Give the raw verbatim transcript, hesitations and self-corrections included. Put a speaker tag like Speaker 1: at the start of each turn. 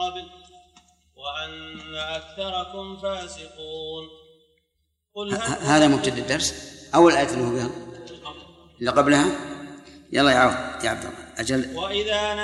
Speaker 1: قبل وأن أكثركم فاسقون. قل
Speaker 2: هذا مبتدأ الدرس أو الآية اللي هو بها اللي قبلها. يلا يا عبد الله أجل.
Speaker 1: وإذا